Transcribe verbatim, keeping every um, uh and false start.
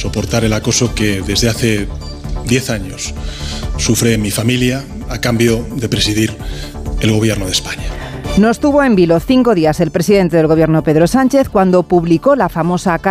soportar el acoso que desde hace diez años sufre mi familia a cambio de presidir el Gobierno de España. No estuvo en vilo cinco días el presidente del Gobierno, Pedro Sánchez, cuando publicó la famosa